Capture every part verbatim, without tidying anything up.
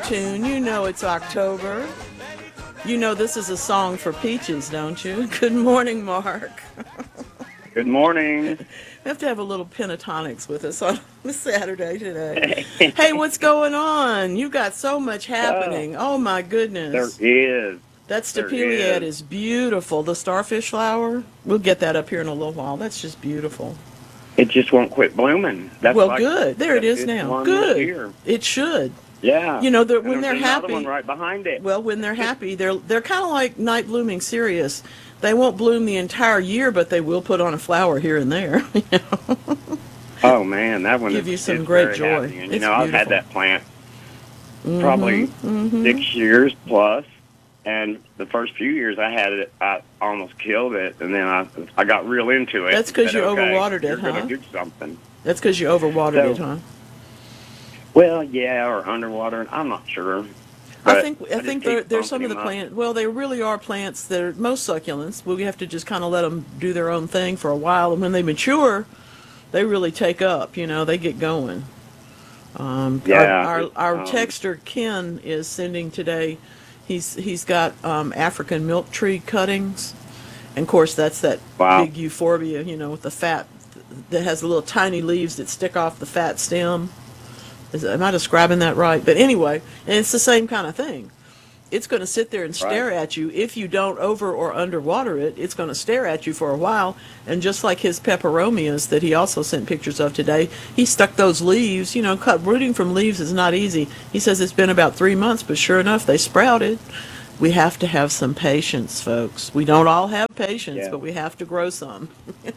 tune. You know it's October. You know this is a song for peaches, don't you? Good morning, Mark. Good morning. We have to have a little pentatonics with us on Saturday today. Hey, what's going on? You got so much Oh, happening. Oh my there goodness. is. That There stapeliad is. is beautiful. The starfish flower. We'll get that up here in a little while. That's just beautiful. It just won't quit blooming. That's Well, like good. There it the is fifth now. one this Good. year. It should. Yeah. You know, that And when there's they're another one happy, right behind it. well, when they're happy, they're they're kind of like night blooming Sirius. They won't bloom the entire year, but they will put on a flower here and there. You know, Oh man, that one is, give you some is great very joy. happy. And you It's know, I've had beautiful. that plant Mm-hmm. probably Mm-hmm. six years plus. And the first few years I had it, I almost killed it. And then I I got real into it That's and because said, you okay, overwatered you're it, going to huh? do something. That's because you overwatered it, So, huh? well, yeah, or underwater. I'm not sure. I But think I I just think there keep there's bumping some of the him up. plants. Well, they really are plants that are most succulents. We have to just kind of let them do their own thing for a while, and when they mature, they really take up. You know, they get going. Um, our, Yeah, our it's our um texter Ken is sending today. He's he's got um, African milk tree cuttings, and of course that's that wow. big euphorbia. You know, with the fat that has the little tiny leaves that stick off the fat stem. Is, am I describing that right? But anyway, and it's the same kind of thing. It's going to sit there and Right. stare at you. If you don't over or underwater it, it's going to stare at you for a while. And just like his peperomias that he also sent pictures of today, he stuck those leaves. You know, cut rooting from leaves is not easy. He says it's been about three months, but sure enough, they sprouted. We have to have some patience, folks. We don't all have patience, Yeah. but we have to grow some.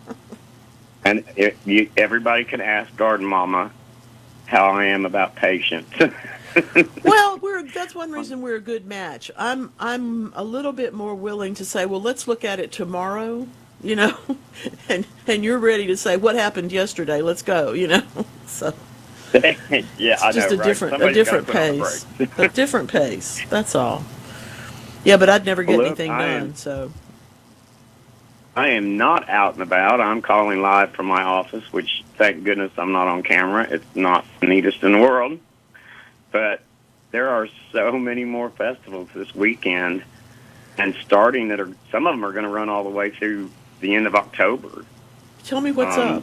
And it, you, everybody can ask Garden Mama how I am about patience. Well, we're that's one reason we're a good match. I'm I'm a little bit more willing to say, well, let's look at it tomorrow, you know, and and you're ready to say what happened yesterday. Let's go, you know. So Yeah, it's I know, just a right? different a Somebody's got to different put on the pace, brakes. a different pace. That's all. Yeah, but I'd never Well, get look, anything I done. am So I am not out and about. I'm calling live from my office, which thank goodness I'm not on camera. It's not the neatest in the world, but there are so many more festivals this weekend, and starting that are some of them are going to run all the way through the end of October. tell me what's up. Um,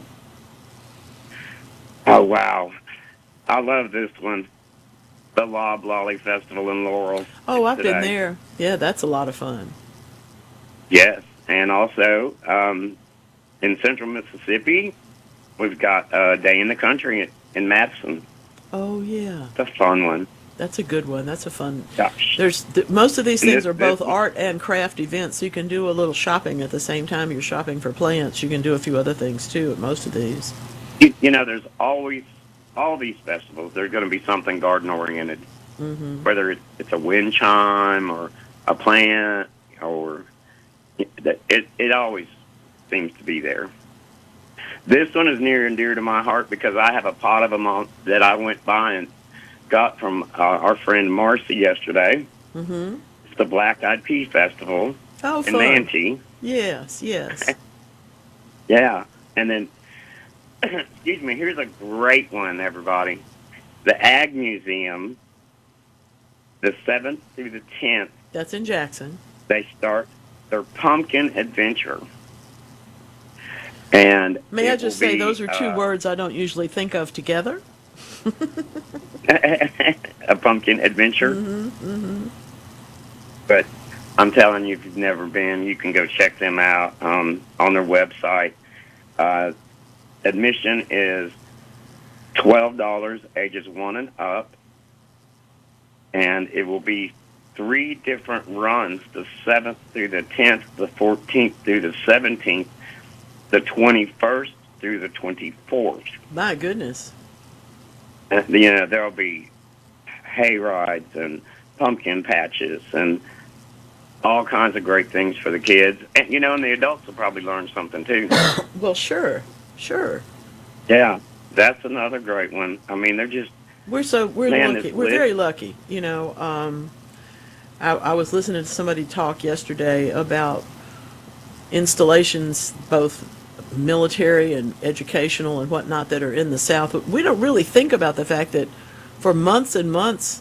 oh wow, I love this one. The Lob Lolly Festival in Laurel Oh, is I've been today. there. Yeah, that's a lot of fun. Yes, and also um, in Central Mississippi, we've got uh, Day in the Country in Madison. Oh yeah, It's a fun one. that's a good one. That's a fun. Gosh, There's th- most of these and things this are this both art and craft events. So you can do a little shopping at the same time you're shopping for plants. You can do a few other things too at most of these. you, you know, there's always all these festivals. There's going to be something garden oriented, Hmm. whether it, it's a wind chime or a plant or it, it. It always seems to be there. This one is near and dear to my heart because I have a pot of them on, that I went by and got from uh, our friend Marcy yesterday. Hmm. It's the Black Eyed Pea Festival Oh, in fun. Manti. Yes, yes. Yeah. And then, excuse me, here's a great one, everybody. The Ag Museum, the seventh through the tenth, That's in Jackson. they start their pumpkin adventure. And May I it will just say those be are two uh, words I don't usually think of together. a pumpkin adventure. Hmm. Hmm. But I'm telling you, if you've never been, you can go check them out um, on their website. Uh, admission is twelve dollars, ages one and up, and it will be three different runs: the seventh through the tenth, the fourteenth through the seventeenth, the twenty-first through the twenty-fourth. My goodness. Uh, you know, there'll be hay rides and pumpkin patches and all kinds of great things for the kids. And, you know, and the adults will probably learn something too. Well, sure, sure. Yeah, that's another great one. I mean, they're just, We're so we're man, lucky. this We're list. very lucky. You know, um, I, I was listening to somebody talk yesterday about installations, both military and educational and whatnot, that are in the South. We don't really think about the fact that for months and months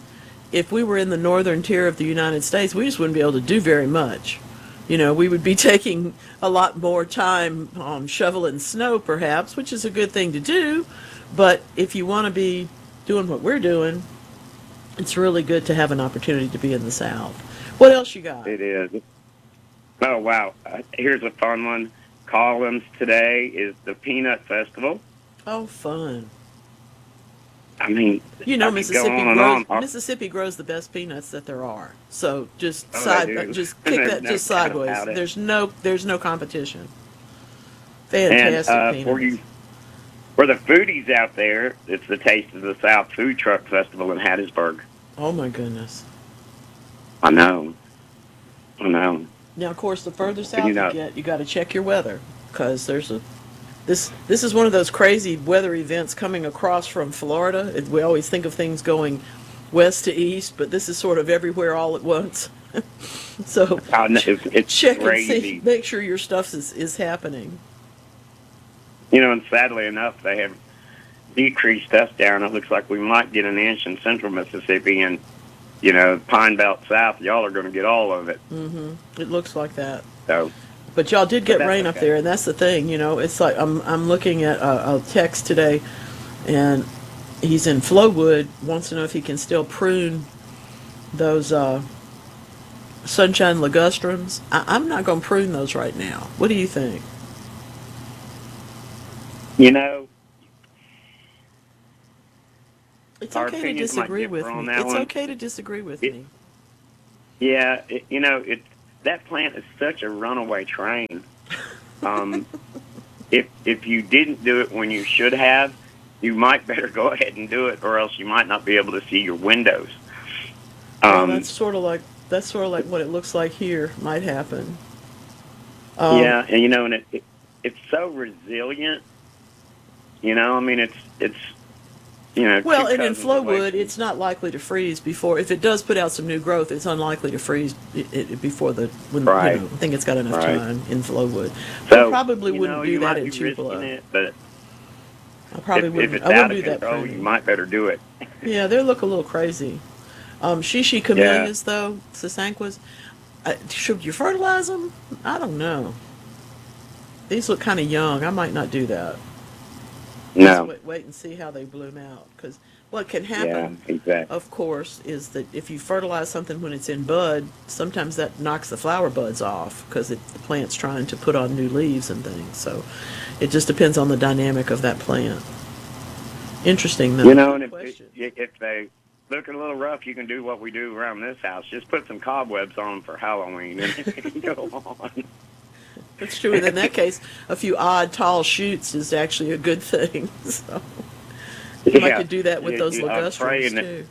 if we were in the northern tier of the United States, we just wouldn't be able to do very much. You know, we would be taking a lot more time um, shoveling snow, perhaps, which is a good thing to do. But if you want to be doing what we're doing, it's really good to have an opportunity to be in the South. What else you got? It is. Oh, wow. Uh, here's a fun one. Collins today is the Peanut Festival. Oh, fun. I mean, You know, I could go Mississippi on and grows on. Mississippi grows the best peanuts that there are. So just Oh, they side, do. just kick There's that no just doubt sideways. about it. There's no, there's no competition. And Fantastic uh, peanuts. for you, for the foodies out there, it's the Taste of the South Food Truck Festival in Hattiesburg. Oh my goodness. I know. I know. Now, of course, the further south you you, know- get, you got to check your weather because there's a this this is one of those crazy weather events coming across from Florida. It, we always think of things going west to east, but this is sort of everywhere all at once. So I know. It's, it's check crazy. and see, make sure your stuff is, is happening. You know, and sadly enough, they have decreased us down. It looks like we might get an inch in central Mississippi, and, you know, Pine Belt South, y'all are going to get all of it. hmm It looks like that. So, But y'all did get that's rain up okay. there, and that's the thing. You know, it's like I'm I'm looking at a, a text today, and he's in Flowwood. Wants to know if he can still prune those uh, sunshine ligustrums. I, I'm not going to prune those right now. What do you think? you know, It's Our okay to opinions might disagree differ with on me. that It's one. okay to disagree with It- me. yeah, it, you know, it that plant is such a runaway train. Um, if if you didn't do it when you should have, you might better go ahead and do it, or else you might not be able to see your windows. Well, Um, that's sort of like that's sort of like what it looks like here might happen. Um, yeah, and you know, and it, it it's so resilient. You know, I mean, it's it's you know. Well, two and in cousins away Flowwood, from- it's not likely to freeze before. If it does put out some new growth, it's unlikely to freeze it, it, before the when Right. you know. I think it's got enough Right. time in Flowwood. So I probably you wouldn't know, do you that might in be risking Tupelo. it, but I probably if, if wouldn't. it's I wouldn't out do of that. control, you pruning. might better do it. Yeah, they look a little crazy. Um, Shishi camellias, though, Sasanquas, uh, should you fertilize them? I don't know. These look kind of young. I might not do that. Just No. wait, wait and see how they bloom out. Because what can Yeah, happen, exactly. of course, is that if you fertilize something when it's in bud, sometimes that knocks the flower buds off because the plant's trying to put on new leaves and things. So it just depends on the dynamic of that plant. Interesting, though. You know, and if Question. if they look a little rough, you can do what we do around this house. Just put some cobwebs on for Halloween, and it can go on. That's true. And in that case, a few odd, tall shoots is actually a good thing. So you might Yeah. could do that with You- those you- I'm ligustrums, praying that- too.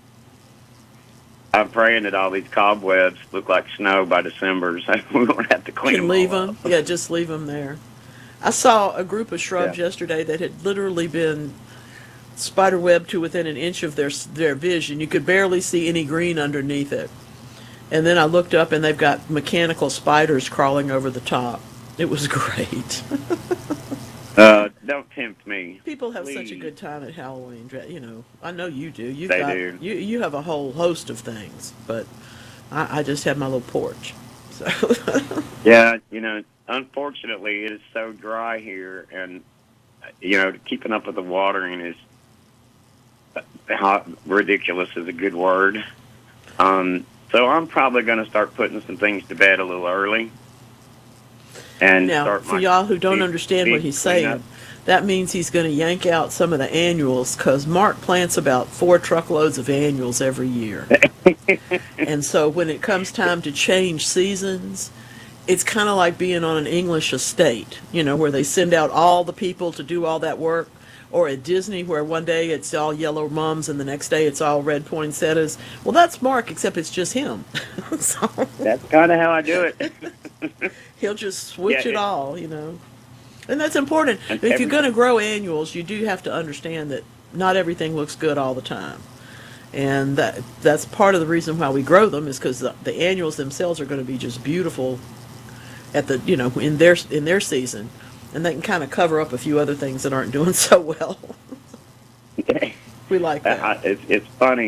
I'm praying that all these cobwebs look like snow by December, so we won't have to clean Can them leave all them. up. Yeah, just leave them there. I saw a group of shrubs Yeah. yesterday that had literally been spiderweb to within an inch of their their vision. You could barely see any green underneath it. And then I looked up, and they've got mechanical spiders crawling over the top. It was great. Uh, don't tempt me. People have such a Please. good time at Halloween. dra- You know, I know you do. You've They got do. you you have a whole host of things, but I, I just have my little porch. So Yeah, you know, unfortunately, it is so dry here, and uh, you know, keeping up with the watering is uh, how ridiculous is a good word. Um, so I'm probably going to start putting some things to bed a little early. And now, start for my y'all who don't big- understand what big he's cleanup. saying, that means he's going to yank out some of the annuals because Mark plants about four truckloads of annuals every year. And so when it comes time to change seasons, it's kind of like being on an English estate, you know, where they send out all the people to do all that work. Or at Disney, where one day it's all yellow mums and the next day it's all red poinsettias. Well, that's Mark, except it's just him. So That's kind of how I do it. he'll just switch Yeah, it it- all, you know. And that's important. And If you're every- going to grow annuals, you do have to understand that not everything looks good all the time. And that that's part of the reason why we grow them is because the, the annuals themselves are going to be just beautiful at the, you know, in their in their season. And they can kind of cover up a few other things that aren't doing so well. We like that. I- it's, it's funny.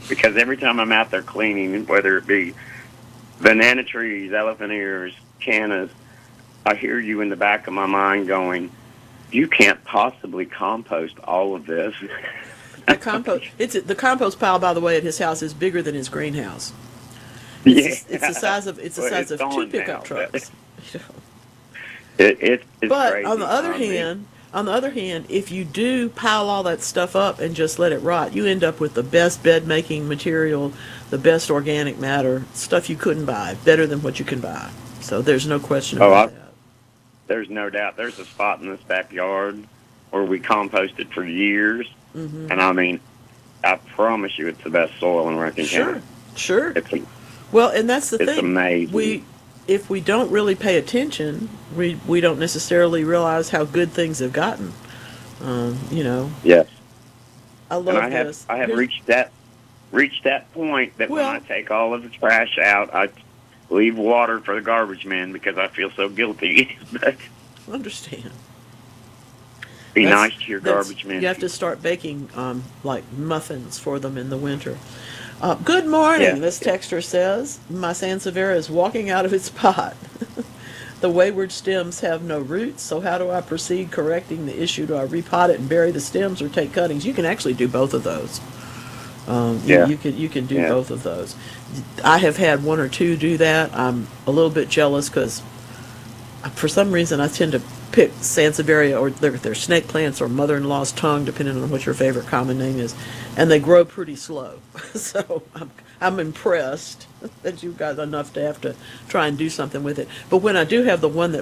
because every time I'm out there cleaning, whether it be banana trees, elephant ears, cannas, I hear you in the back of my mind going, you can't possibly compost all of this. The compost, it's the compost pile, by the way, at his house is bigger than his greenhouse. Yeah. It's, it's the size of it's the Well, size it's of two gone pickup now, trucks. You know. It, it, it's But crazy. on the other I mean, hand, on the other hand, if you do pile all that stuff up and just let it rot, you end up with the best bed making material, the best organic matter, stuff you couldn't buy, better than what you can buy. So there's no question Oh, about I- that. there's no doubt. There's a spot in this backyard where we composted for years, Hmm. and I mean, I promise you, it's the best soil in Rankin Sure, County. sure. It's Well, and that's the it's thing. amazing. We, if we don't really pay attention, we we don't necessarily realize how good things have gotten. Um, you know, Yes, I and love I have this. I have Here's- reached that reached that point that Well- when I take all of the trash out, I leave water for the garbage man because I feel so guilty. But understand. be That's- nice to your that's- garbage man. You have to start baking um, like muffins for them in the winter. Uh, good morning, Yeah. this texter says. My Sansevieria is walking out of its pot. The wayward stems have no roots, so how do I proceed correcting the issue? Do I repot it and bury the stems or take cuttings? You can actually do both of those. Um, you, Yeah. you can you can do Yeah. both of those. I have had one or two do that. I'm a little bit jealous because for some reason I tend to pick Sansevieria or their, their snake plants or mother-in-law's tongue, depending on what your favorite common name is, and they grow pretty slow. So I'm, I'm impressed that you've got enough to have to try and do something with it. But when I do have the one that